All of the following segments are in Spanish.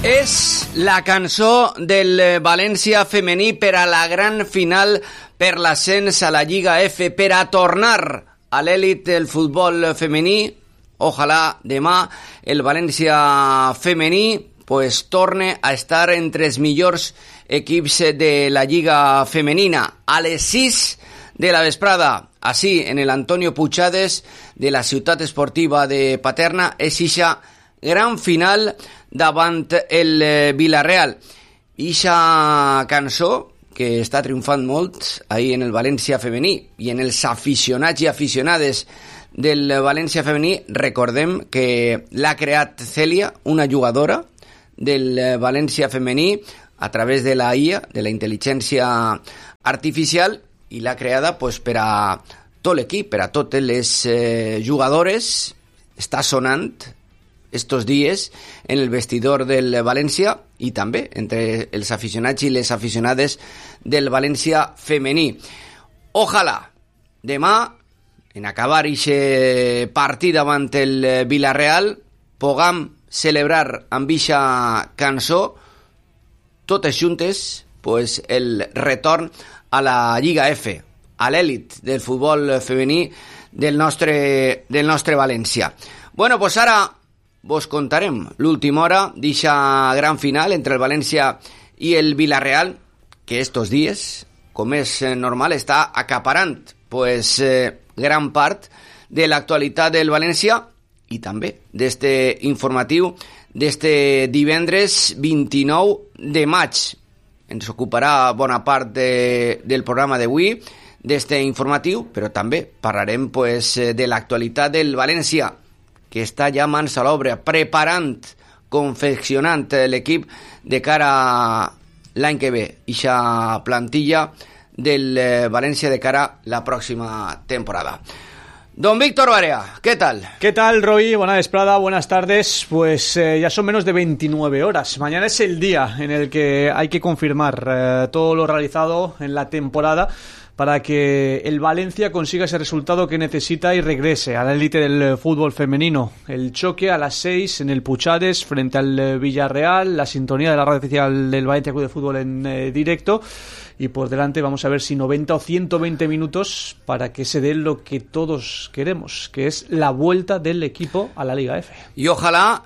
És la cançó del València femení per a la gran final per l'ascens a la Lliga F, per a tornar a l'èlit del futbol femení. Ojalà demà el València femení pues torne a estar entre els millors equips de la Lliga femenina. A les 6 de la vesprada, així en el Antonio Puigades de la ciutat esportiva de Paterna, és ixa gran final davant el Villarreal. Ixa cançó que està triomfant molt ahir en el València femení i en els aficionats i aficionades del València femení. Recordem que l'ha creat Cèlia, una jugadora del València femení, a través de la IA, de la intel·ligència artificial, i l'ha creada pues, per a tot l'equip, per a totes les jugadores. Està sonant estos dies en el vestidor del València i també entre els aficionats i les aficionades del València femení. Ojalà demà, en acabar aquest partit davant el Villarreal, puguem celebrar amb eixa cançó totes juntes pues, el retorn a la Lliga F, a l'èlit del futbol femení del nostre València. Bueno, pues ara vos contarem l'última hora d'eixa gran final entre el València i el Villarreal, que estos dies, com és normal, està acaparant pues, gran part de l'actualitat del València i també d'este informatiu d'este divendres 29 de maig. Ens ocuparà bona part del programa d'avui, d'este informatiu, però també parlarem pues, de l'actualitat del València, que està ja mans a l'obra, preparant, confeccionant l'equip de cara a l'any que ve, ixa plantilla del València de cara a la pròxima temporada. Don Víctor Barea, ¿qué tal? ¿Qué tal, Roy? Buena desplada, buenas tardes. Pues ya son menos de 29 horas. Mañana es el día en el que hay que confirmar todo lo realizado en la temporada para que el Valencia consiga ese resultado que necesita y regrese a la élite del fútbol femenino. El choque a las 6 en el Puigades frente al Villarreal, la sintonía de la radio oficial del Valencia Club de Fútbol en directo, y por delante vamos a ver si 90 o 120 minutos para que se dé lo que todos queremos, que es la vuelta del equipo a la Liga F. I ojalà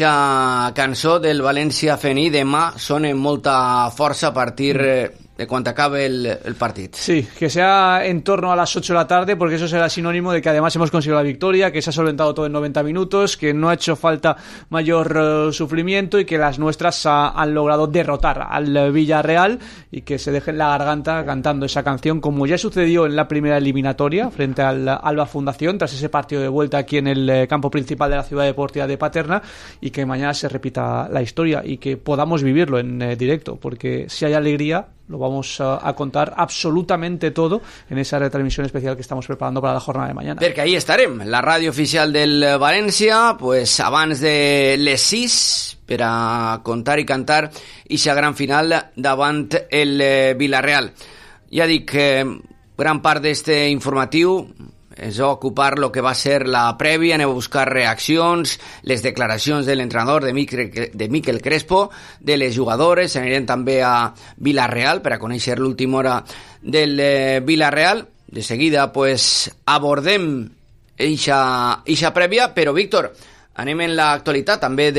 ixa cançó del València femení demà sone amb molta força a partir de quan acabe el partit. Sí, que sea en torno a las 8 de la tarde, porque eso será sinónimo de que además hemos conseguido la victoria, que se ha solventado todo en 90 minutos, que no ha hecho falta mayor sufrimiento y que las nuestras han logrado derrotar al Villarreal y que se dejen la garganta cantando esa canción, como ya sucedió en la primera eliminatoria frente al Alba Fundación, tras ese partido de vuelta aquí en el campo principal de la ciudad deportiva de Paterna, y que mañana se repita la historia y que podamos vivirlo en directo, porque si hay alegría lo vamos a contar absolutamente todo en esa retransmisión especial que estamos preparando para la jornada de mañana. Perquè ahí estarem, la ràdio oficial del València, pues abans de les 6 per a contar i cantar ixa gran final davant el Villarreal. Ja dic que gran part d'este informatiu es va ocupar lo que va ser la prèvia, anem a buscar reaccions, les declaracions de l'entrenador de Miquel Crespo, de les jugadores, anirem també a Villarreal per a conèixer l'última hora del Villarreal. De seguida pues abordem eixa prèvia, però Víctor, anem en l'actualitat també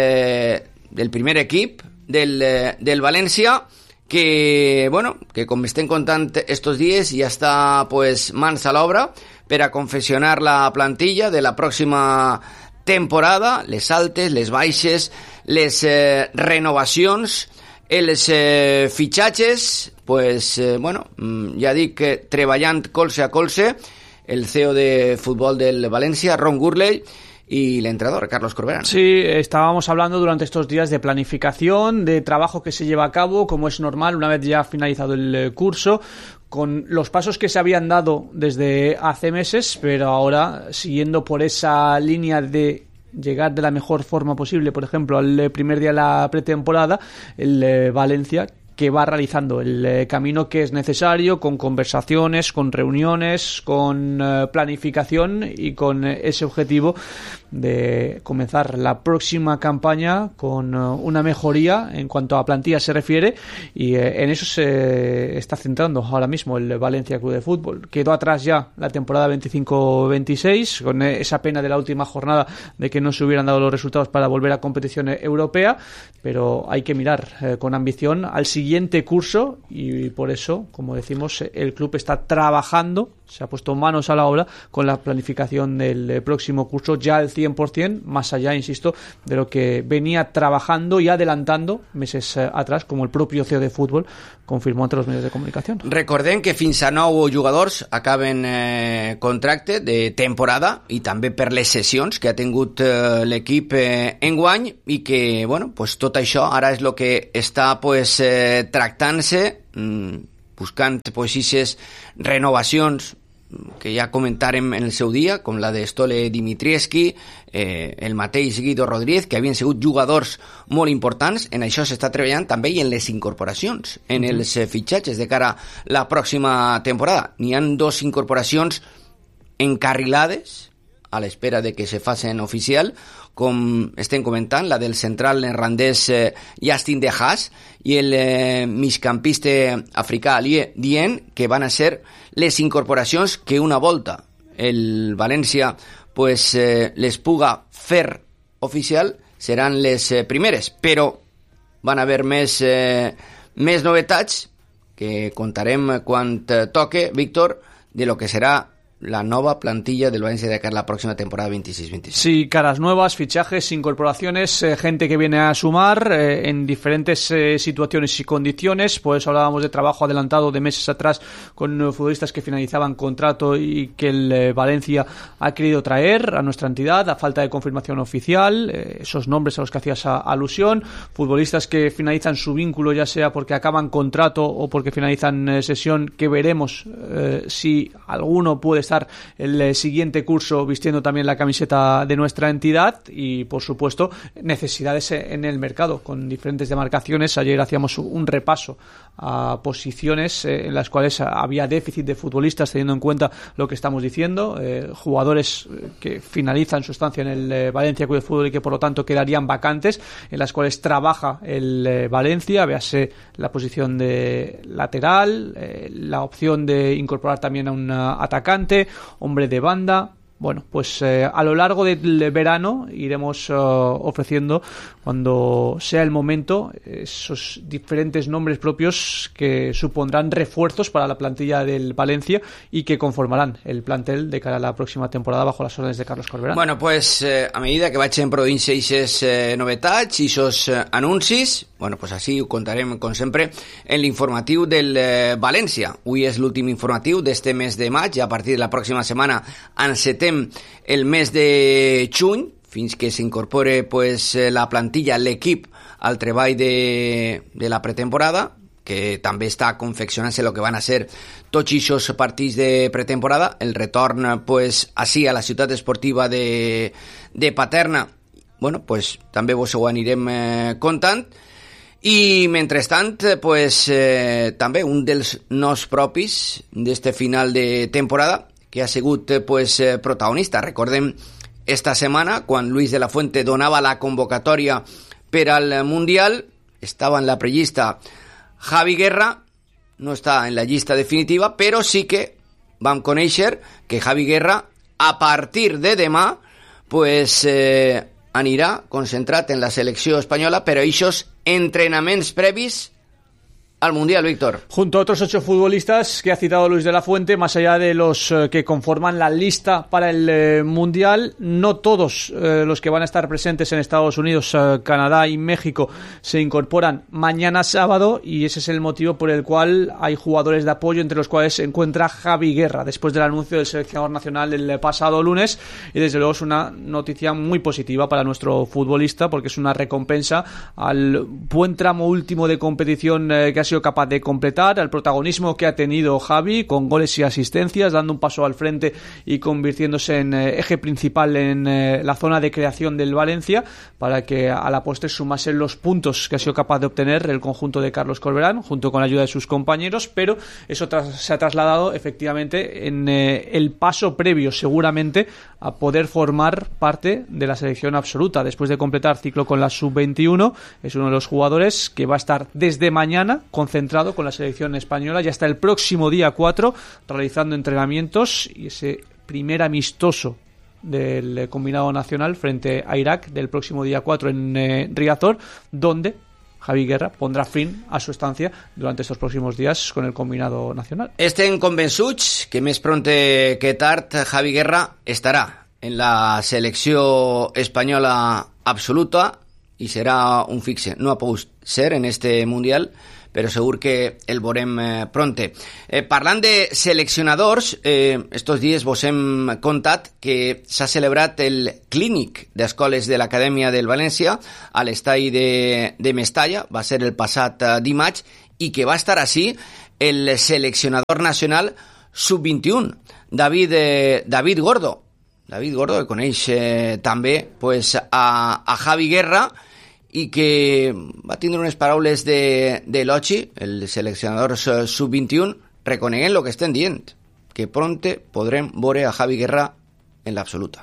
del primer equip del València, que, bueno, que com estem contant estos dies ja està pues mans a l'obra per a confeccionar la plantilla de la pròxima temporada, les altes, les baixes, les renovacions, els fitxatges, pues, bueno, ja dic que treballant colze a colze, el CEO de futbol del València, Ron Gurley, y el entrenador, Carlos Corberán. Sí, estábamos hablando durante estos días de planificación, de trabajo que se lleva a cabo, como es normal, una vez ya finalizado el curso, con los pasos que se habían dado desde hace meses, pero ahora siguiendo por esa línea de llegar de la mejor forma posible, por ejemplo, al primer día de la pretemporada, el Valencia que va realizando el camino que es necesario, con conversaciones, con reuniones, con planificación y con ese objetivo de comenzar la próxima campaña con una mejoría en cuanto a plantilla se refiere, y en eso se está centrando ahora mismo el Valencia Club de Fútbol. Quedó atrás ya la temporada 25-26 con esa pena de la última jornada de que no se hubieran dado los resultados para volver a competición europea, pero hay que mirar con ambición al siguiente curso, y por eso, como decimos, el club está trabajando, se ha puesto manos a la obra con la planificación del próximo curso ya al 100%, más allá, insisto, de lo que venía trabajando y adelantando meses atrás, como el propio CEO de fútbol confirmó ante los medios de comunicación. Recordem que fins a 9 jugadors acaben contracte de temporada, i també per les sessions que ha tingut l'equip enguany, i que, bueno, pues tot això ara és el que està pues tractant-se, buscant pues aquestes renovacions que ja comentarem en el seu dia, com la de Stole Dimitrievski, el mateix Guido Rodríguez, que havien sigut jugadors molt importants. En això s'està treballant també, i en les incorporacions, en els fitxatges de cara a la pròxima temporada. N'hi han 2 incorporacions encarrilades a l'espera de que se facin oficial, com estem comentant, la del central neerlandès Justin De Haas i el migcampista africà Ali Dien, que van a ser les incorporacions que una volta el València pues, les puga fer oficial seran les primeres, però van haver més novetats que contarem quan toque, Víctor, de lo que serà la nueva plantilla del Valencia de cara a la próxima temporada 26-27. Sí, caras nuevas, fichajes, incorporaciones, gente que viene a sumar en diferentes situaciones y condiciones. Por eso hablábamos de trabajo adelantado de meses atrás con futbolistas que finalizaban contrato y que el Valencia ha querido traer a nuestra entidad a falta de confirmación oficial, esos nombres a los que hacías alusión, futbolistas que finalizan su vínculo ya sea porque acaban contrato o porque finalizan sesión, que veremos si alguno puede estar el siguiente curso vistiendo también la camiseta de nuestra entidad, y por supuesto necesidades en el mercado con diferentes demarcaciones. Ayer hacíamos un repaso a posiciones en las cuales había déficit de futbolistas, teniendo en cuenta lo que estamos diciendo, jugadores que finalizan su estancia en el Valencia Club de Fútbol y que por lo tanto quedarían vacantes, en las cuales trabaja el Valencia. Véase la posición de lateral, la opción de incorporar también a un atacante, hombre de banda. Bueno, pues a lo largo del verano iremos ofreciendo, cuando sea el momento, esos diferentes nombres propios que supondrán refuerzos para la plantilla del Valencia y que conformarán el plantel de cara a la próxima temporada bajo las órdenes de Carlos Corberán. Bueno, pues a medida que vagin produint-se aquestes novetats i aquests anuncis, bueno, pues així ho contarem, com sempre, en l'informatiu del València. Avui és l'últim informatiu d'este mes de maig, i a partir de la pròxima setmana encetem el mes de juny, fins que s'incorpore pues, la plantilla, l'equip, al treball de la pretemporada, que també està confeccionant-se el que van a ser tots aquests partits de pretemporada, el retorn pues, així a la ciutat esportiva de Paterna. Bueno, pues també vos ho anirem contant. I mentrestant, pues, també un dels nos propis d'este final de temporada, que ha sigut pues, protagonista. Recordem esta setmana, quan Luis de la Fuente donava la convocatòria per al Mundial, estava en la prellista Javi Guerra, no està en la llista definitiva, però sí que vam conèixer que Javi Guerra, a partir de demà, pues, anirà concentrat en la selecció espanyola, però aquests entrenaments previs al Mundial, Víctor. Junto a otros 8 futbolistas que ha citado Luis de la Fuente, más allá de los que conforman la lista para el Mundial, no todos los que van a estar presentes en Estados Unidos, Canadá y México se incorporan mañana sábado, y ese es el motivo por el cual hay jugadores de apoyo, entre los cuales se encuentra Javi Guerra, después del anuncio del seleccionador nacional el pasado lunes, y desde luego es una noticia muy positiva para nuestro futbolista, porque es una recompensa al buen tramo último de competición que ha sido capaz de completar, el protagonismo que ha tenido Javi con goles y asistencias, dando un paso al frente y convirtiéndose en eje principal en la zona de creación del Valencia, para que a la postre sumasen los puntos que ha sido capaz de obtener el conjunto de Carlos Corberán junto con la ayuda de sus compañeros, pero eso se ha trasladado efectivamente en el paso previo seguramente a poder formar parte de la selección absoluta. Después de completar ciclo con la sub-21, es uno de los jugadores que va a estar desde mañana concentrado con la selección española y hasta el próximo día 4 realizando entrenamientos, y ese primer amistoso del combinado nacional frente a Irak del próximo día 4 en Riazor, donde Javi Guerra pondrà fin a su estancia durante estos próximos días con el combinado nacional. Estem convençuts que més pronte que tard Javi Guerra estarà en la selecció espanyola absoluta i serà un fixe. No ha pogut ser en este Mundial, però segur que el veurem pronte. Parlant de seleccionadors, estos dies vos hem contat que s'ha celebrat el clínic d'escoles de l'Acadèmia del València a l'estadi de Mestalla, va ser el passat dimarts, i que va estar així el seleccionador nacional sub-21, David Gordo. David Gordo, que coneix també pues, a Javi Guerra, i que va tindre unes paraules d'elogi, el seleccionador sub-21, reconeguent el que estem dient, que pronte podrem veure a Javi Guerra en l'absoluta.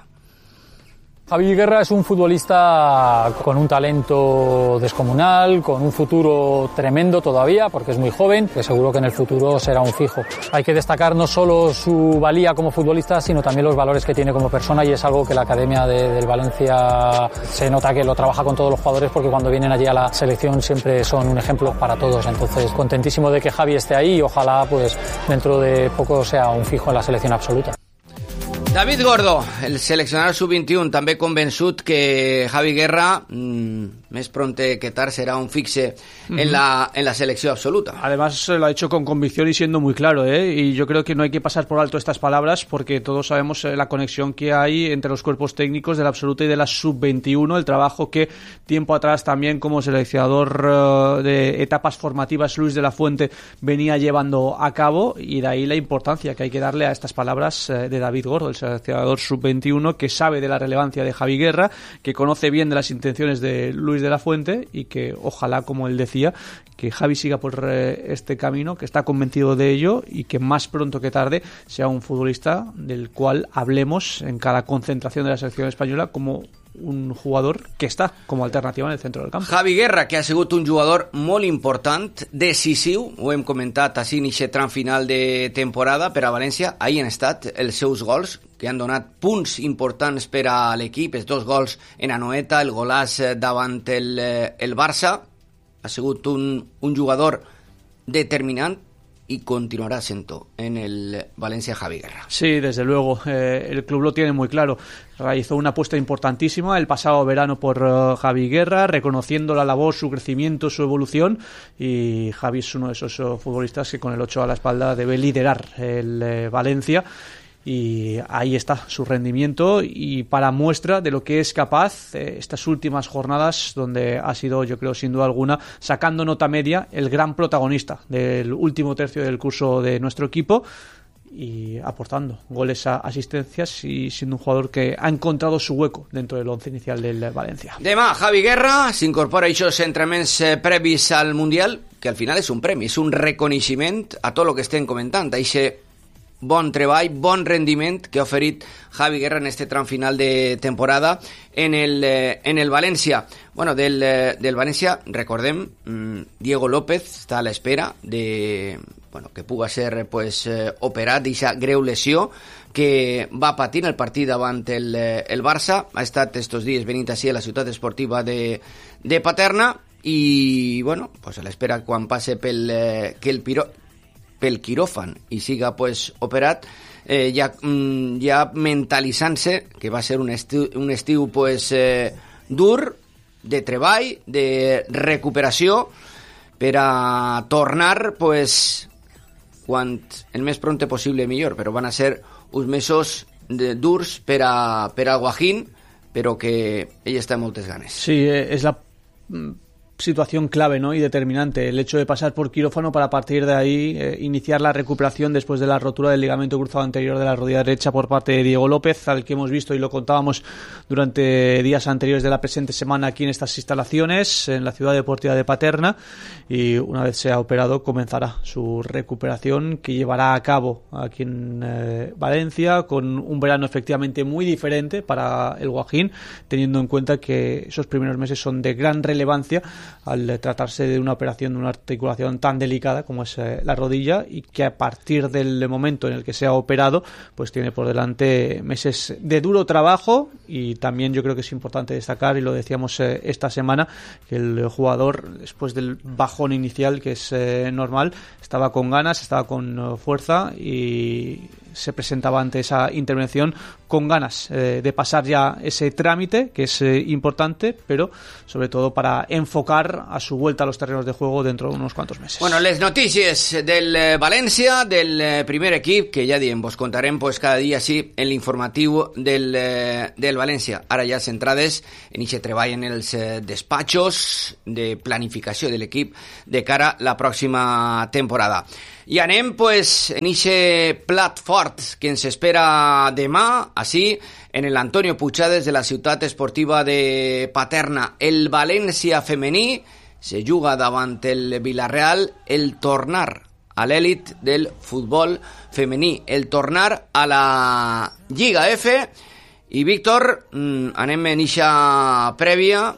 Javi Guerra es un futbolista con un talento descomunal, con un futuro tremendo todavía, porque es muy joven, que seguro que en el futuro será un fijo. Hay que destacar no solo su valía como futbolista, sino también los valores que tiene como persona, y es algo que la Academia del Valencia se nota que lo trabaja con todos los jugadores, porque cuando vienen allí a la selección siempre son un ejemplo para todos. Entonces, contentísimo de que Javi esté ahí y ojalá pues dentro de poco sea un fijo en la selección absoluta. David Gordo, el seleccionador sub-21, també convençut que Javi Guerra, més pronte que tard, será un fixe en la selección absoluta. Además lo ha hecho con convicción y siendo muy claro, y yo creo que no hay que pasar por alto estas palabras, porque todos sabemos la conexión que hay entre los cuerpos técnicos de la absoluta y de la sub-21, el trabajo que tiempo atrás también como seleccionador de etapas formativas Luis de la Fuente venía llevando a cabo, y de ahí la importancia que hay que darle a estas palabras de David Gordo, el seleccionador sub-21, que sabe de la relevancia de Javi Guerra, que conoce bien de las intenciones de Luis de la Fuente, y que ojalá, como él decía, que Javi siga por este camino, que está convencido de ello, y que más pronto que tarde sea un futbolista del cual hablemos en cada concentración de la selección española como un jugador que està com a alternativa en el centre del camp. Javi Guerra, que ha sigut un jugador molt important, decisiu, ho hem comentat així en aquest tram final de temporada per a València. Ahí han estat els seus gols, que han donat punts importants per a l'equip, els 2 gols en Anoeta, el golàs davant el Barça. Ha sigut un jugador determinant y continuará siendo en el Valencia Javi Guerra. Sí, desde luego, el club lo tiene muy claro. Realizó una apuesta importantísima el pasado verano por Javi Guerra, reconociendo la labor, su crecimiento, su evolución, y Javi es uno de esos futbolistas que con el 8 a la espalda debe liderar el Valencia. Y ahí está su rendimiento, y para muestra de lo que es capaz estas últimas jornadas, donde ha sido, yo creo, sin duda alguna, sacando nota media, el gran protagonista del último tercio del curso de nuestro equipo, y aportando goles, a asistencias, y siendo un jugador que ha encontrado su hueco dentro del once inicial del Valencia. Demà Javi Guerra s'incorpora a aquests entrenaments previs al Mundial, que al final és un premi, és un reconeixement a tot el que estem comentant, a aquest bon treball, bon rendiment que ha oferit Javi Guerra en este tram final de temporada en el València. Bueno, del València, recordem, Diego López està a l'espera de que puga ser operat d'aquesta greu lesió que va patir en el partit davant el Barça. Ha estat estos dies venint així a la ciutat esportiva de Paterna, i a l'espera quan passe pel quiròfan i siga operat, ja mentalitzant-se que va ser un estiu dur, de treball, de recuperació, per a tornar quan el més pronte possible millor, però van a ser uns mesos durs per a Guajín, però que ell està amb moltes ganes. Sí, és la situación clave, ¿no? Y determinante, el hecho de pasar por quirófano para a partir de ahí iniciar la recuperación después de la rotura del ligamento cruzado anterior de la rodilla derecha por parte de Diego López, al que hemos visto y lo contábamos durante días anteriores de la presente semana aquí en estas instalaciones en la ciudad deportiva de Paterna, y una vez sea operado comenzará su recuperación, que llevará a cabo aquí en Valencia, con un verano efectivamente muy diferente para el Guajín, teniendo en cuenta que esos primeros meses son de gran relevancia al tratarse de una operación de una articulación tan delicada como es la rodilla, y que a partir del momento en el que sea operado pues tiene por delante meses de duro trabajo. Y también yo creo que es importante destacar, y lo decíamos esta semana, que el jugador, después del bajón inicial que es normal, estaba con ganas, estaba con fuerza y se presentaba ante esa intervención con ganas de pasar ya ese trámite, que es importante, pero sobre todo para enfocar a su vuelta a los terrenos de juego dentro de unos cuantos meses. Bueno, les notícies del València, del primer equip, que ja diem, vos contarem pues, cada dia sí en l'informatiu del València. Ara ja centrades en aquest treball en els despatxos de planificació de l'equip de cara a la pròxima temporada. I anem pues, en aquest plat fort que ens espera demà, així, en el Antonio Puigades de la ciutat esportiva de Paterna. El València femení se juga davant el Villarreal, el tornar a l'èlit del futbol femení, el tornar a la Lliga F. I Víctor, anem en eixa prèvia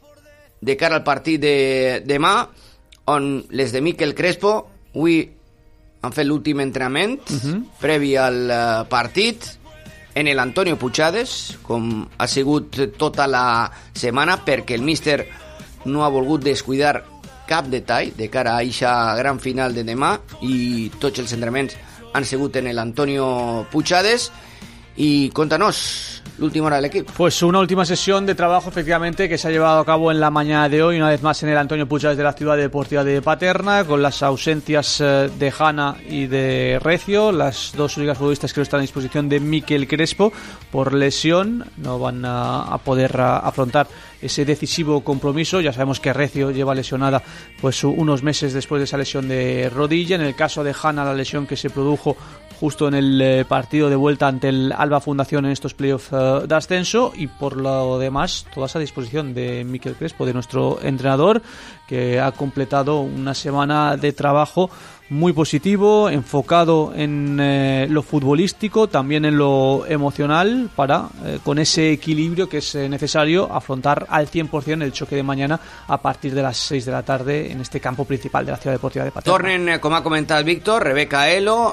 de cara al partit de demà, on les de Miquel Crespo avui han fet l'últim entrenament previ al partit en el Antonio Puigades, com ha sigut tota la setmana, perquè el míster no ha volgut descuidar cap detall de cara a eixa gran final de demà, i tots els entrenaments han sigut en el Antonio Puigades. Y contanos la última hora del equipo. Pues una última sesión de trabajo efectivamente que se ha llevado a cabo en la mañana de hoy, una vez más en el Antonio Puigades de la ciudad deportiva de Paterna, con las ausencias de Hanna y de Recio, las dos únicas futbolistas que no están a disposición de Miquel Crespo por lesión. No van a poder afrontar ese decisivo compromiso. Ya sabemos que Recio lleva lesionada pues unos meses después de esa lesión de rodilla. En el caso de Hanna, la lesión que se produjo justo en el partido de vuelta ante el Alba Fundación en estos playoffs de ascenso, y por lo demás toda esa disposición de Miquel Crespo, de nuestro entrenador, que ha completado una semana de trabajo muy positivo, enfocado en lo futbolístico, también en lo emocional, para con ese equilibrio que es necesario afrontar al 100% el choque de mañana a partir de las 6 de la tarde en este campo principal de la ciudad deportiva de Paterna. Tornen, com ha comentat Víctor, Rebeca Elo,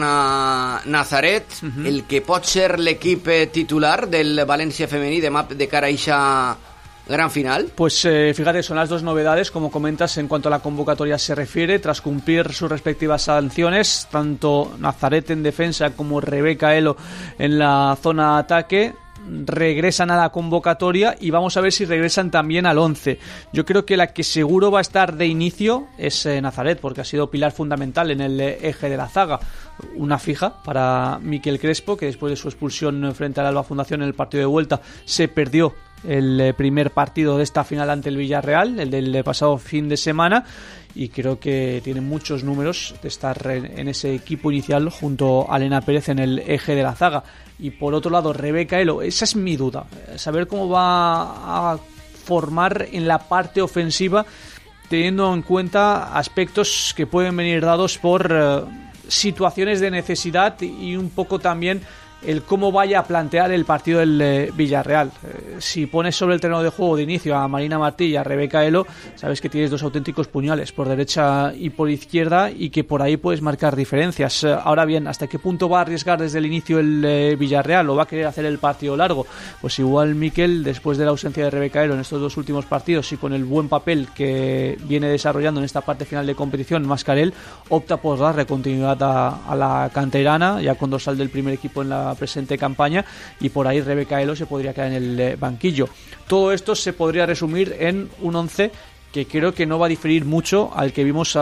torna Nazaret, el que pot ser l'equip titular del València femení demà de cara a eixa gran final. Pues fíjate, son las dos novedades, como comentas, en cuanto a la convocatoria se refiere. Tras cumplir sus respectivas sanciones, tanto Nazaret en defensa como Rebeca Elo en la zona ataque regresan a la convocatoria, y vamos a ver si regresan también al 11. Yo creo que la que seguro va a estar de inicio es Nazaret, porque ha sido pilar fundamental en el eje de la zaga. Una fija para Miquel Crespo, que después de su expulsión frente al Alba Fundación en el partido de vuelta se perdió el primer partido de esta final ante el Villarreal, el del pasado fin de semana, y creo que tiene muchos números de estar en ese equipo inicial junto a Elena Pérez en el eje de la zaga. Y por otro lado, Rebeca Elo, esa es mi duda, saber cómo va a formar en la parte ofensiva, teniendo en cuenta aspectos que pueden venir dados por situaciones de necesidad, y un poco también el cómo vaya a plantear el partido del Villarreal. Si pones sobre el terreno de juego de inicio a Marina Martí y a Rebeca Elo, sabes que tienes dos auténticos puñales por derecha y por izquierda, y que por ahí puedes marcar diferencias. Ahora bien, ¿hasta qué punto va a arriesgar desde el inicio el Villarreal, o va a querer hacer el partido largo? Pues igual Miquel, después de la ausencia de Rebeca Elo en estos dos últimos partidos y con el buen papel que viene desarrollando en esta parte final de competición, Mascarell opta por darle continuidad a la canterana, ya con dorsal del primer equipo en la presente campaña, y por ahí Rebeca Elo se podría quedar en el banquillo. Todo esto se podría resumir en un 11 que creo que no va a diferir mucho al que vimos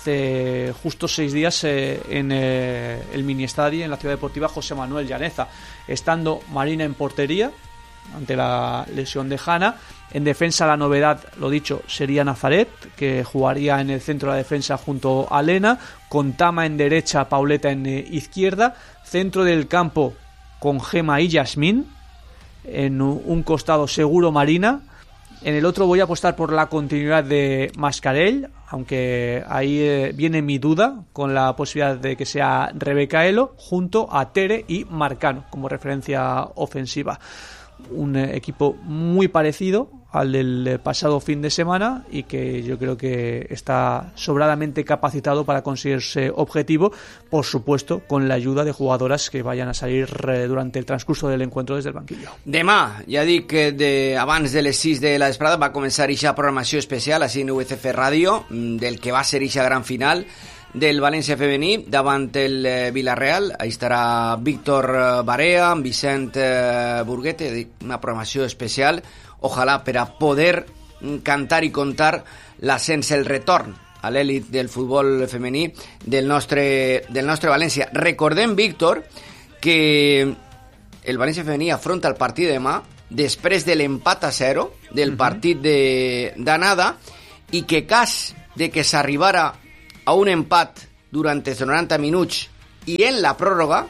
hace justo 6 días en el mini estadio en la ciudad deportiva José Manuel Llaneza, estando Marina en portería ante la lesión de Hanna, En defensa la novedad, lo dicho, sería Nazaret, que jugaría en el centro de la defensa junto a Lena, con Tama en derecha, Pauleta en izquierda, centro del campo con Gema y Yasmín, en un costado seguro Marina, en el otro voy a apostar por la continuidad de Mascarell, aunque ahí viene mi duda con la posibilidad de que sea Rebeca Elo, junto a Tere y Marcano como referencia ofensiva. Un equipo muy parecido al del pasado fin de semana y que yo creo que está sobradamente capacitado para conseguir ese objetivo, por supuesto con la ayuda de jugadoras que vayan a salir durante el transcurso del encuentro desde el banquillo. Demà, ja dic que abans de les 6 de la vesprada va començar ixa programació especial així en UCF Ràdio del que va ser ixa gran final del València femení davant el Villarreal. Ahí estarà Víctor Barea, Vicent Burguete, una programació especial, ojalà per a poder cantar i contar l'ascens, el retorn a l'èlit del futbol femení del nostre València. Recordem, Víctor, que el València femení afronta el partit de demà després de l'empat a 0 del partit d'anada i que cas de que s'arribara a un empat durant els 90 minuts i en la pròrroga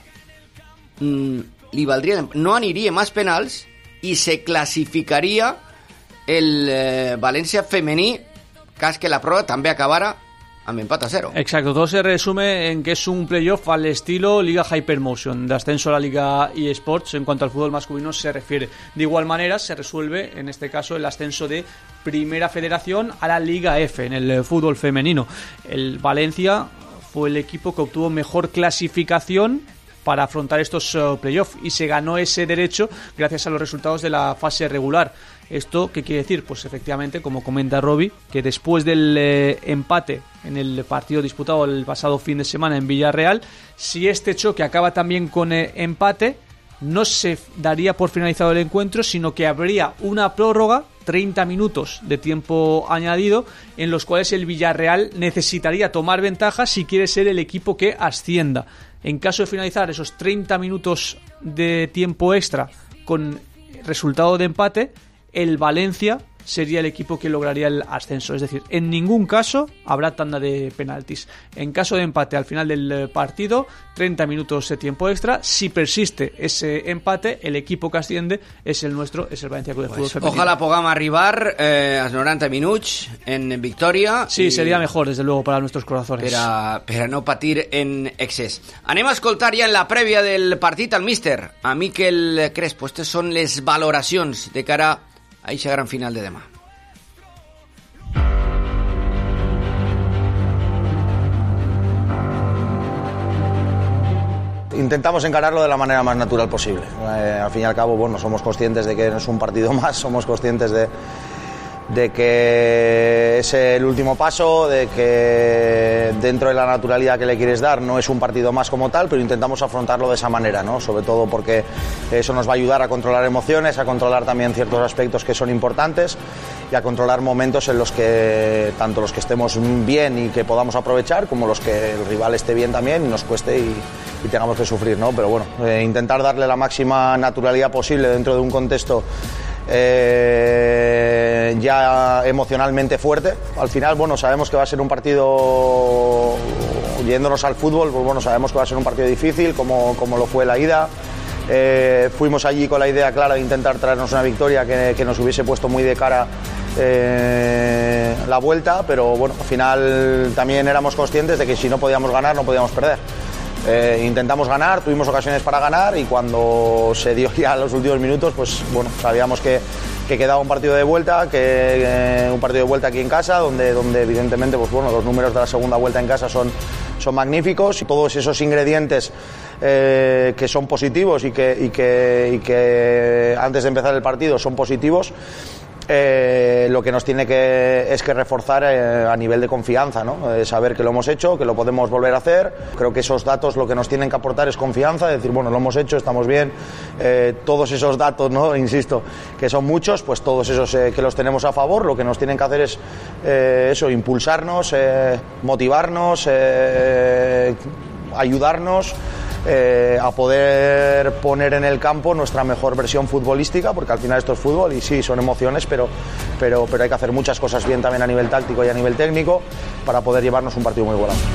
li valdria, no aniria més penals i se classificaria el València femení cas que la pròrroga també acabara amb empat a 0. Exacto, todo se resume en que es un playoff al estilo Liga Hypermotion, de ascenso a la Liga eSports en cuanto al fútbol masculino se refiere. De igual manera se resuelve en este caso el ascenso de Primera Federación a la Liga F en el fútbol femenino. El Valencia fue el equipo que obtuvo mejor clasificación para afrontar estos playoffs y se ganó ese derecho gracias a los resultados de la fase regular. ¿Esto qué quiere decir? Pues efectivamente, como comenta Robbie, que después del empate en el partido disputado el pasado fin de semana en Villarreal, si este choque acaba también con empate, no se daría por finalizado el encuentro, sino que habría una prórroga, 30 minutos de tiempo añadido, en los cuales el Villarreal necesitaría tomar ventaja si quiere ser el equipo que ascienda. En caso de finalizar esos 30 minutos de tiempo extra con resultado de empate, el Valencia sería el equipo que lograría el ascenso. Es decir, en ningún caso habrá tanda de penaltis. En caso de empate al final del partido, 30 minutos de tiempo extra. Si persiste ese empate, el equipo que asciende es el nuestro, es el Valencia Club de Fútbol Femenino. Ojalá podamos arribar als 90 minuts en victòria. Sí, sería mejor, desde luego, para nuestros corazones. Per a no patir en excés. Anem a escoltar ja en la prèvia del partit al míster, a Miquel Crespo. Aquestes són les valoracions de cara a aquesta gran final de demà. Intentamos encararlo de la manera más natural posible. Al fin y al cabo, bueno, somos conscientes de que no es un partido más, somos conscientes de que es el último paso, de que dentro de la naturalidad que le quieres dar no es un partido más como tal, pero intentamos afrontarlo de esa manera, ¿no? Sobre todo porque eso nos va a ayudar a controlar emociones, a controlar también ciertos aspectos que son importantes y a controlar momentos en los que tanto los que estemos bien y que podamos aprovechar, como los que el rival esté bien también y nos cueste y tengamos que sufrir, ¿no? Pero bueno, intentar darle la máxima naturalidad posible dentro de un contexto ya emocionalmente fuerte. Al final, bueno, sabemos que va a ser un partido, yéndonos al fútbol, pues bueno, sabemos que va a ser un partido difícil, como lo fue la ida. Fuimos allí con la idea clara de intentar traernos una victoria que nos hubiese puesto muy de cara la vuelta, pero bueno, al final también éramos conscientes de que si no podíamos ganar, no podíamos perder. Intentamos ganar, tuvimos ocasiones para ganar y cuando se dio ya los últimos minutos, pues bueno, sabíamos que quedaba un partido de vuelta, un partido de vuelta aquí en casa, donde evidentemente, pues bueno, los números de la segunda vuelta en casa son magníficos y todos esos ingredientes que son positivos y que antes de empezar el partido son positivos. Lo que nos tiene que reforzar a nivel de confianza, ¿no? Saber que lo hemos hecho, que lo podemos volver a hacer. Creo que esos datos lo que nos tienen que aportar es confianza, decir, bueno, lo hemos hecho, estamos bien. Todos esos datos, ¿no? Insisto, que son muchos, pues todos esos que los tenemos a favor, lo que nos tienen que hacer es eso, impulsarnos, motivarnos, ayudarnos a poder poner en el campo nuestra mejor versión futbolística, porque al final esto es fútbol y sí, son emociones, pero hay que hacer muchas cosas bien también a nivel táctico y a nivel técnico para poder llevarnos un partido muy igualado.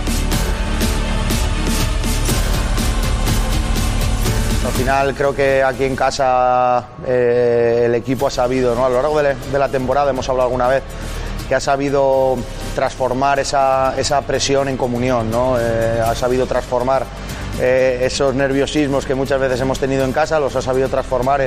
Al final creo que aquí en casa el equipo ha sabido, ¿no? A lo largo de la temporada hemos hablado alguna vez que ha sabido transformar esa presión en comunión, ¿no? Ha sabido transformar esos nerviosismos que muchas veces hemos tenido en casa, los ha sabido transformar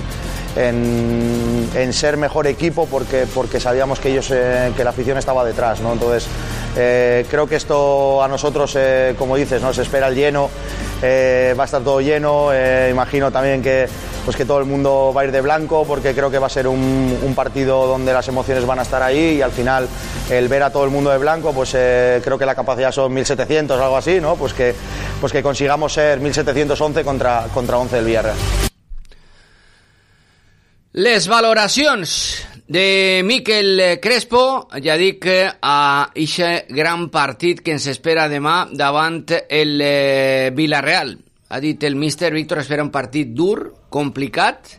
en ser mejor equipo porque sabíamos que la afición estaba detrás, ¿no? Entonces creo que esto a nosotros, como dices, ¿no? Se espera el lleno, va a estar todo lleno, imagino también que todo el mundo va a ir de blanco, porque creo que va a ser un partido donde las emociones van a estar ahí, y al final el ver a todo el mundo de blanco, creo que la capacidad son 1.700 o algo así, ¿no? Pues que consigamos ser 1.711 contra 11 del Villarreal. Les valoracions de Miquel Crespo, ja dic, a ixe gran partit que ens espera demà davant el Villarreal. Ha dit el míster Víctor, espera un partit dur, complicat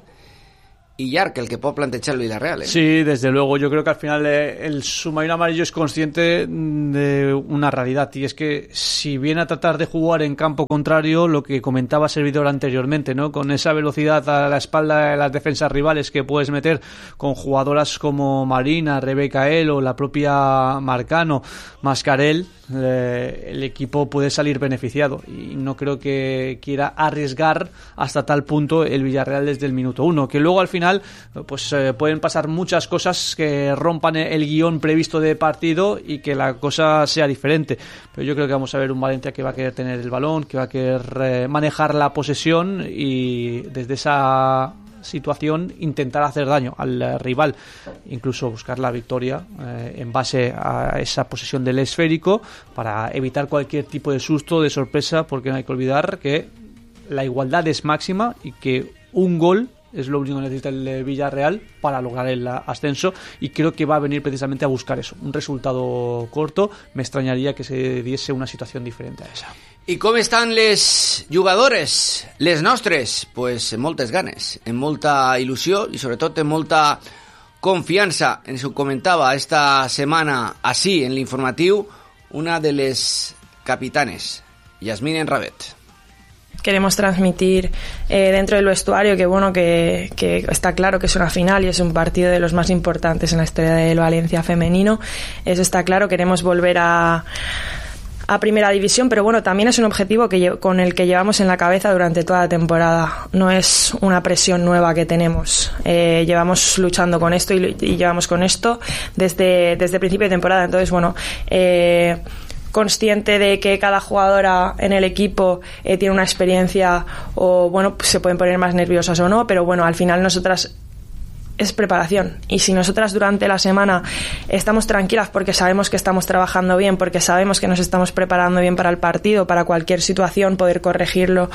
y llarg, el que puede plantear el Villarreal, ¿eh? Sí, desde luego. Yo creo que al final el submarino amarillo es consciente de una realidad, y es que si viene a tratar de jugar en campo contrario, lo que comentaba Servidor anteriormente, ¿no? Con esa velocidad a la espalda de las defensas rivales que puedes meter con jugadoras como Marina, Rebeca El o la propia Marcano, Mascarell, el equipo puede salir beneficiado, y no creo que quiera arriesgar hasta tal punto el Villarreal desde el minuto 1, que luego al final pueden pasar muchas cosas que rompan el guión previsto de partido y que la cosa sea diferente. Pero yo creo que vamos a ver un Valencia que va a querer tener el balón, que va a querer manejar la posesión, y desde esa situación intentar hacer daño al rival, incluso buscar la victoria en base a esa posesión del esférico, para evitar cualquier tipo de susto, de sorpresa, porque no hay que olvidar que la igualdad es máxima y que un gol es lo único que necesita el Villarreal para lograr el ascenso, y creo que va a venir precisamente a buscar eso, un resultado corto. Me extrañaría que se diese una situación diferente a esa. I com estan les jugadores, les nostres? Pues amb moltes ganes, amb molta il·lusió i sobretot amb molta confiança. Ens ho comentava esta setmana així en l'informatiu una de les capitanes, Yasmine Enrabet. Queremos transmitir dentro del vestuario que bueno, que está claro que es una final y es un partido de los más importantes en la historia del Valencia femenino. Eso está claro. Queremos volver a primera división, pero bueno, también es un objetivo con el que llevamos en la cabeza durante toda la temporada. No es una presión nueva que tenemos. Llevamos luchando con esto y llevamos con esto desde el principio de temporada. Entonces, bueno, consciente de que cada jugadora en el equipo tiene una experiencia, o bueno, pues se pueden poner más nerviosas o no, pero bueno, al final nosotras es preparación, y si nosotras durante la semana estamos tranquilas porque sabemos que estamos trabajando bien, porque sabemos que nos estamos preparando bien para el partido, para cualquier situación poder corregirlo,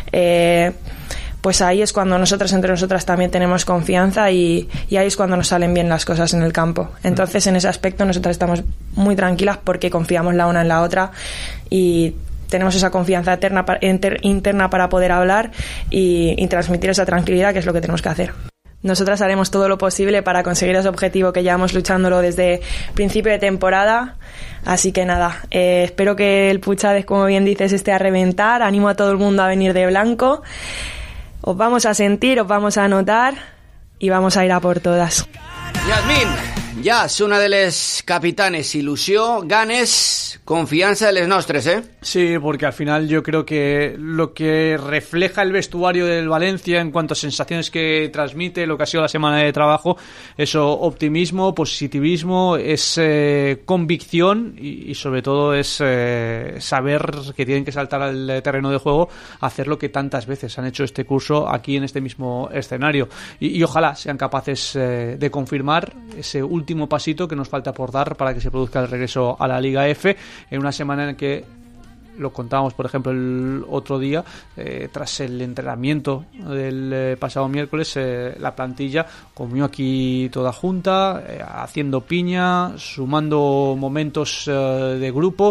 pues ahí es cuando nosotras entre nosotras también tenemos confianza, y ahí es cuando nos salen bien las cosas en el campo. Entonces en ese aspecto nosotras estamos muy tranquilas porque confiamos la una en la otra y tenemos esa confianza interna para poder hablar y transmitir esa tranquilidad, que es lo que tenemos que hacer. Nosotras haremos todo lo posible para conseguir ese objetivo que llevamos luchándolo desde principio de temporada. Así que nada, espero que el Puchades, como bien dices, esté a reventar. Animo a todo el mundo a venir de blanco. Os vamos a sentir, os vamos a notar y vamos a ir a por todas. Yasmín, ja és una de les capitanes. Il·lusió, ganes, confiança de les nostres, ¿eh? Sí, porque al final yo creo que lo que refleja el vestuario del Valencia en cuanto a sensaciones que transmite, lo que ha sido la semana de trabajo, eso, optimismo, positivismo, es convicción y sobre todo es saber que tienen que saltar al terreno de juego, hacer lo que tantas veces han hecho este curso aquí en este mismo escenario, y ojalá sean capaces de confirmar ese último pasito que nos falta por dar para que se produzca el regreso a la Liga F, en una semana en que, lo contábamos por ejemplo el otro día, tras el entrenamiento del pasado miércoles, la plantilla comió aquí toda junta, haciendo piña, sumando momentos de grupo,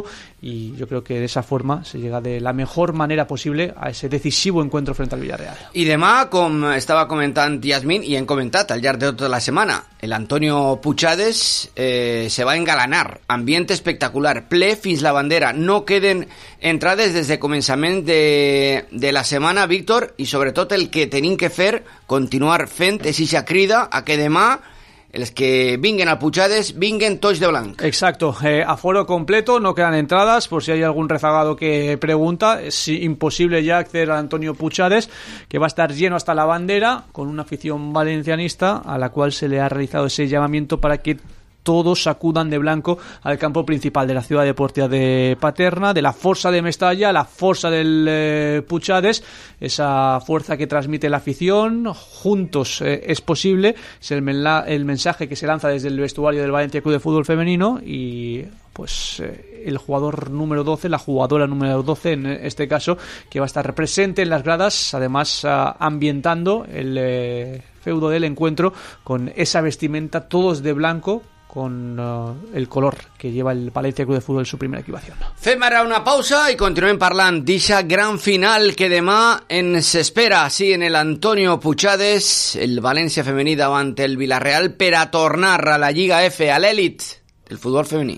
y yo creo que de esa forma se llega de la mejor manera posible a ese decisivo encuentro frente al Villarreal. I demà, com estava comentant Yasmin, i hem comentat al llarg de tota la setmana, el Antonio Puchades se va engalanar, ambient espectacular, ple fins la bandera, no queden entrades des de començament de la setmana, Víctor, i sobretot el que tenim que fer, continuar fent, és ixa crida a que demà els que vinguen a Puchades, vinguen tots de blanc. Exacto, aforo completo, no quedan entradas, por si hay algún rezagado que pregunta, es imposible ya acceder a Antonio Puchades, que va a estar lleno hasta la bandera, con una afición valencianista, a la cual se le ha realizado ese llamamiento para que todos acudan de blanco al campo principal de la ciudad deportiva de Paterna, de la Força de Mestalla, la Força del Puchades, esa fuerza que transmite la afición. Juntos es posible, es el mensaje que se lanza desde el vestuario del Valencia Club de Fútbol Femenino, y pues el jugador número 12, la jugadora número 12 en este caso, que va a estar presente en las gradas, además ambientando el feudo del encuentro con esa vestimenta, todos de blanco, con el color que lleva el Valencia Club de Fútbol en su primera equipación. Fem ara una pausa i continuem parlant d'eixa gran final que demà ens espera, sí, en el Antonio Puchades, el València femení davant el Villarreal, per a tornar a la Lliga F, a l'èlit del futbol femení.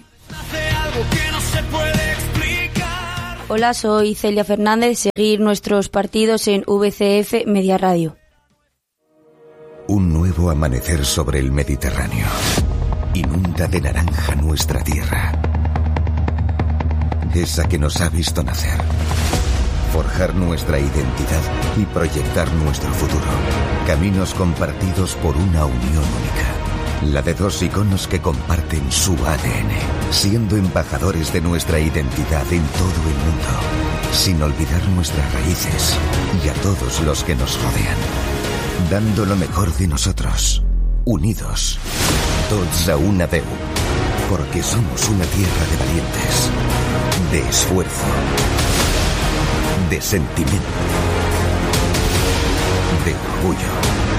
Hola, soy Celia Fernández. Seguir nuestros partidos en VCF Media Radio. Un nuevo amanecer sobre el Mediterráneo. Inunda de naranja nuestra tierra. Esa que nos ha visto nacer. Forjar nuestra identidad y proyectar nuestro futuro. Caminos compartidos por una unión única. La de dos iconos que comparten su ADN, siendo embajadores de nuestra identidad en todo el mundo, sin olvidar nuestras raíces y a todos los que nos rodean. Dando lo mejor de nosotros, unidos, tots a una veu, porque somos una tierra de valientes, de esfuerzo, de sentimiento, de orgullo.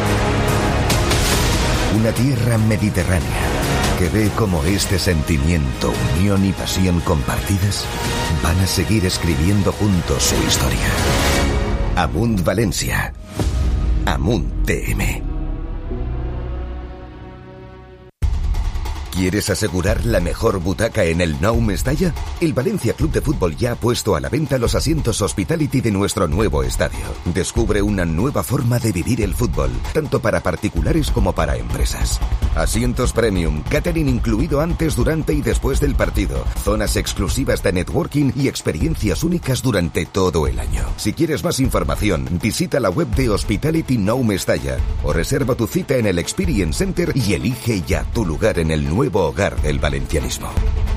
Una tierra mediterránea que ve cómo este sentimiento, unión y pasión compartidas van a seguir escribiendo juntos su historia. Amunt Valencia. Amunt TM. ¿Quieres asegurar la mejor butaca en el Nou Mestalla? El Valencia Club de Fútbol ya ha puesto a la venta los asientos Hospitality de nuestro nuevo estadio. Descubre una nueva forma de vivir el fútbol, tanto para particulares como para empresas. Asientos premium, catering incluido antes, durante y después del partido, zonas exclusivas de networking y experiencias únicas durante todo el año. Si quieres más información, visita la web de Hospitality Nou Mestalla o reserva tu cita en el Experience Center y elige ya tu lugar en el nuevo hogar del valencianismo.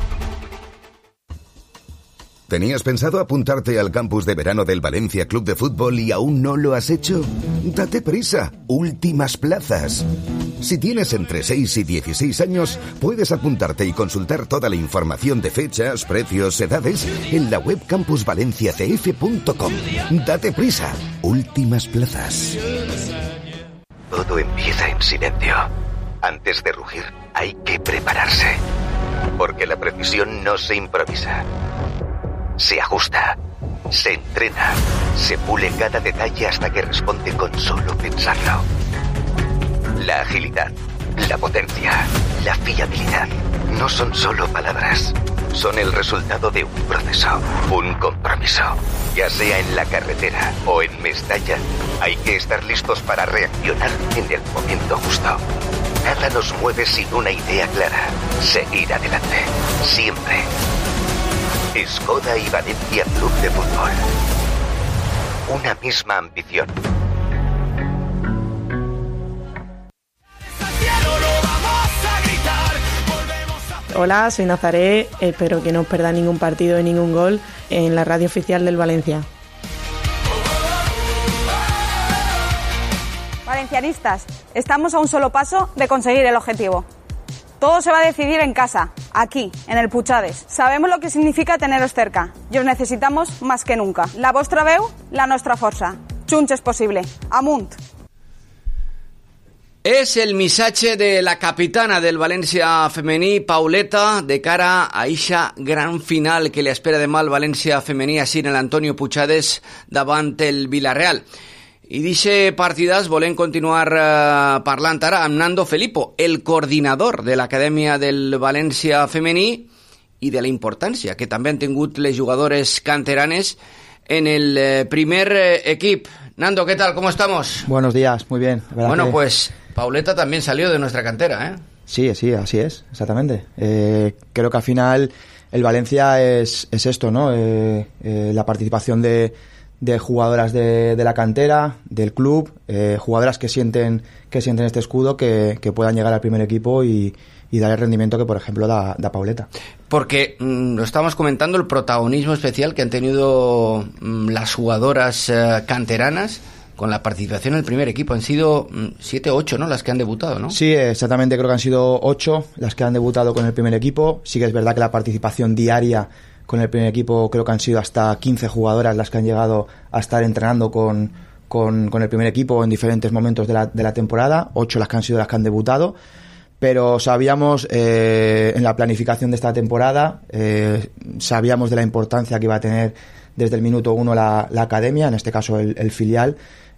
¿Tenías pensado apuntarte al campus de verano del Valencia Club de Fútbol y aún no lo has hecho? ¡Date prisa! ¡Últimas plazas! Si tienes entre 6 y 16 años, puedes apuntarte y consultar toda la información de fechas, precios, edades en la web campusvalenciacf.com. ¡Date prisa! ¡Últimas plazas! Todo empieza en silencio. Antes de rugir, hay que prepararse. Porque la precisión no se improvisa. Se ajusta, se entrena, se pule cada detalle hasta que responde con solo pensarlo. La agilidad, la potencia, la fiabilidad no son solo palabras. Son el resultado de un proceso, un compromiso. Ya sea en la carretera o en Mestalla, hay que estar listos para reaccionar en el momento justo. Nada nos mueve sin una idea clara. Seguir adelante. Siempre. Skoda y Valencia Club de Fútbol. Una misma ambición. Hola, soy Nazaré. Espero que no os perdáis ningún partido y ningún gol en la radio oficial del Valencia. Valencianistas, estamos a un solo paso de conseguir el objetivo. Todo se va a decidir en casa, aquí, en el Puchades. Sabemos lo que significa teneros cerca y os necesitamos más que nunca. La vostra veu, la nostra força. Junts és possible. Amunt! És el missatge de la capitana del València femení, Pauleta, de cara a eixa gran final que li espera demà al València femení així en l'Antonio Puigades davant el Villarreal. I d'eixe partidàs volem continuar parlant ara amb Nando Filippo, el coordinador de l'Acadèmia del València femení, i de la importància que també han tingut les jugadores canteranes en el primer equip. Nando, ¿qué tal? ¿Cómo estamos? Buenos días, muy bien. Bueno, pues Pauleta también salió de nuestra cantera, ¿eh? Sí, así es, exactamente. Creo que al final el Valencia es esto, ¿no? La participación de jugadoras de la cantera, del club, jugadoras que sienten este escudo, que puedan llegar al primer equipo y dar el rendimiento que, por ejemplo, da Pauleta. Porque lo estamos comentando, el protagonismo especial que han tenido las jugadoras canteranas con la participación en el primer equipo. Han sido 7 o 8, ¿no?, las que han debutado, ¿no? Sí, exactamente, creo que han sido 8 las que han debutado con el primer equipo. Sí que es verdad que la participación diaria con el primer equipo creo que han sido hasta 15 jugadoras las que han llegado a estar entrenando con el primer equipo en diferentes momentos de la temporada. 8 las que han sido las que han debutado. Pero sabíamos en la planificación de esta temporada, sabíamos de la importancia que iba a tener desde el minuto 1 la academia, en este caso el filial,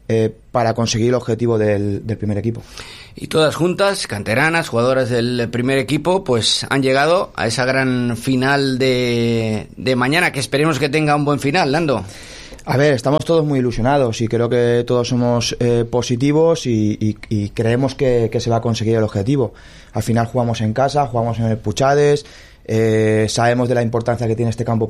para conseguir el objetivo del primer equipo. Y todas juntas, canteranas, jugadoras del primer equipo, pues han llegado a esa gran final de mañana, que esperemos que tenga un buen final, Nando. A ver, estamos todos muy ilusionados y creo que todos somos positivos y creemos que se va a conseguir el objetivo. Al final jugamos en casa, jugamos en el Puigades, sabemos de la importancia que tiene este campo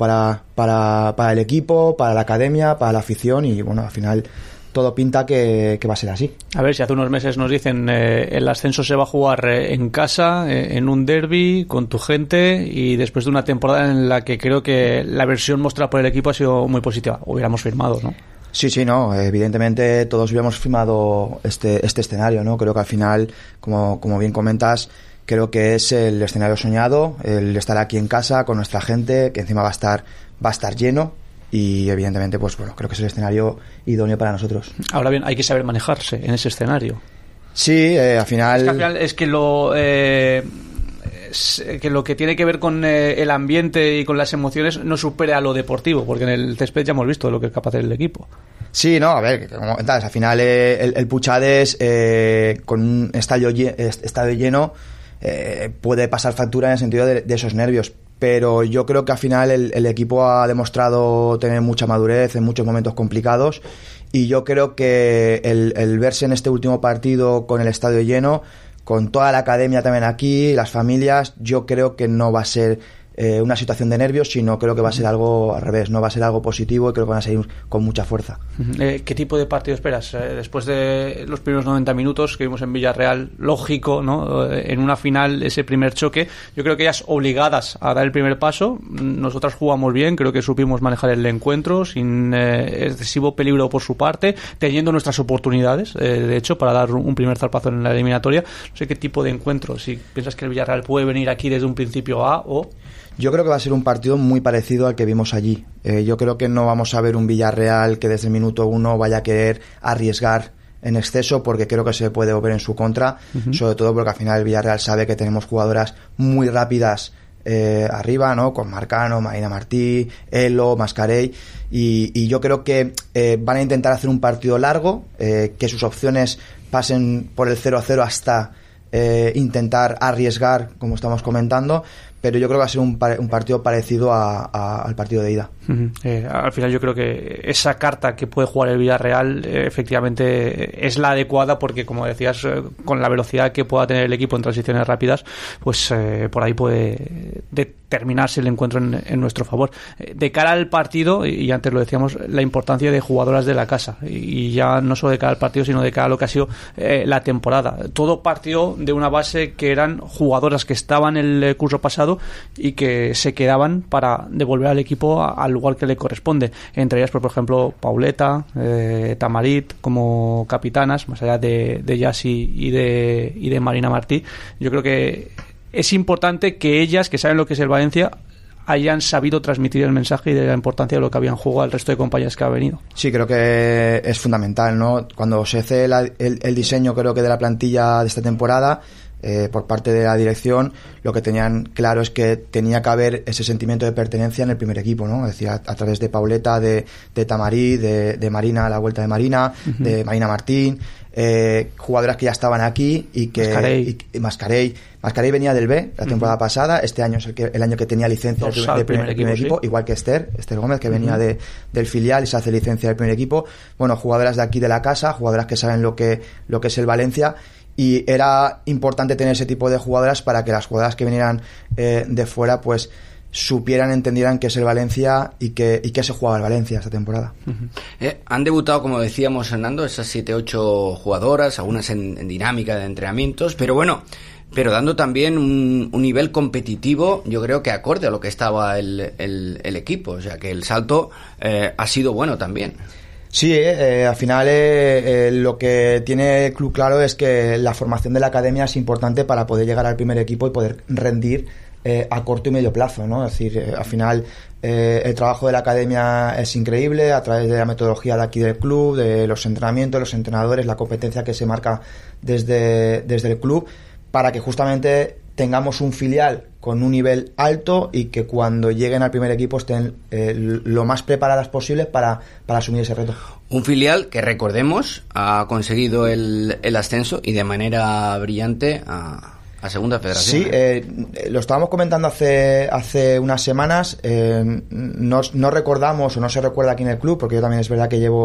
para el equipo, para la academia, para la afición y bueno, al final todo pinta que va a ser así. A ver, si hace unos meses nos dicen el ascenso se va a jugar en casa, en un derbi, con tu gente, y después de una temporada en la que creo que la versión mostrada por el equipo ha sido muy positiva, hubiéramos firmado, ¿no? Sí, no, evidentemente todos hubiéramos firmado este escenario, ¿no? Creo que al final, como bien comentas, creo que es el escenario soñado, el estar aquí en casa con nuestra gente, que encima va a estar lleno. Y evidentemente, pues bueno, creo que es el escenario idóneo para nosotros. Ahora bien, hay que saber manejarse en ese escenario. Sí, al final... Es que lo que tiene que ver con el ambiente y con las emociones no supere a lo deportivo, porque en el césped ya hemos visto lo que es capaz de hacer el equipo. Sí, no, a ver, como comentas, al final el Puigades con un estadio lleno puede pasar factura en el sentido de esos nervios. Pero yo creo que al final el equipo ha demostrado tener mucha madurez en muchos momentos complicados y yo creo que el verse en este último partido con el estadio lleno, con toda la academia también aquí, las familias, yo creo que no va a ser una situación de nervios, sino creo que va a ser algo al revés, no va a ser algo positivo y creo que van a seguir con mucha fuerza. ¿Qué tipo de partido esperas? Después de los primeros 90 minutos que vimos en Villarreal, lógico, ¿no? En una final, ese primer choque, yo creo que ellas obligadas a dar el primer paso. Nosotras jugamos bien, creo que supimos manejar el encuentro sin excesivo peligro por su parte, teniendo nuestras oportunidades, de hecho, para dar un primer zarpazo en la eliminatoria. No sé qué tipo de encuentro, si piensas que el Villarreal puede venir aquí desde un principio A o... Yo creo que va a ser un partido muy parecido al que vimos allí. Yo creo que no vamos a ver un Villarreal que desde el minuto 1 vaya a querer arriesgar en exceso, porque creo que se puede volver en su contra, sobre todo porque al final el Villarreal sabe que tenemos jugadoras muy rápidas arriba, ¿no? Con Marcano, Marina Martí, Elo, Mascarell, y yo creo que van a intentar hacer un partido largo, que sus opciones pasen por el 0-0 hasta intentar arriesgar, como estamos comentando, pero yo creo que va a ser un partido parecido al partido de ida. Al final yo creo que esa carta que puede jugar el Villarreal efectivamente es la adecuada, porque como decías, con la velocidad que pueda tener el equipo en transiciones rápidas, pues por ahí puede determinarse el encuentro en nuestro favor. De cara al partido, y antes lo decíamos, la importancia de jugadoras de la casa, y ya no solo de cara al partido, sino de cara a lo que ha sido la temporada. Todo partió de una base que eran jugadoras que estaban el curso pasado y que se quedaban para devolver al equipo al lugar que le corresponde, entre ellas por ejemplo Pauleta, Tamarit como capitanas, más allá de Yassi y de Marina Martí. Yo creo que es importante que ellas, que saben lo que es el Valencia, hayan sabido transmitir el mensaje y de la importancia de lo que habían jugado al resto de compañías que ha venido. Sí, creo que es fundamental, ¿no? Cuando se hace el diseño, creo que de la plantilla de esta temporada, por parte de la dirección, lo que tenían claro es que tenía que haber ese sentimiento de pertenencia en el primer equipo, ¿no? Es decir, a través de Pauleta, de Tamarí, de Marina, la vuelta de Marina, de Marina Martín, jugadoras que ya estaban aquí y que Mascarey venía del B la temporada pasada. Este año es el año que tenía licencia del primer equipo, sí. Igual que Esther Gómez, que venía del filial y se hace licencia del primer equipo. Bueno, jugadoras de aquí de la casa, jugadoras que saben lo que es el Valencia. Y era importante tener ese tipo de jugadoras para que las jugadoras que vinieran de fuera pues supieran, entendieran qué es el Valencia y qué se jugaba el Valencia esta temporada. Han debutado, como decíamos, Hernando, esas 7-8 jugadoras, algunas en dinámica de entrenamientos, pero dando también un nivel competitivo, yo creo que acorde a lo que estaba el equipo, o sea que el salto ha sido bueno también. Sí, al final lo que tiene el club claro es que la formación de la academia es importante para poder llegar al primer equipo y poder rendir a corto y medio plazo, ¿no? Es decir, al final el trabajo de la academia es increíble a través de la metodología de aquí del club, de los entrenamientos, los entrenadores, la competencia que se marca desde el club, para que justamente tengamos un filial con un nivel alto y que cuando lleguen al primer equipo estén lo más preparadas posible para asumir ese reto. Un filial que, recordemos, ha conseguido el ascenso y de manera brillante a Segunda Federación. Sí, lo estábamos comentando hace unas semanas. No recordamos o no se recuerda aquí en el club, porque yo también es verdad que llevo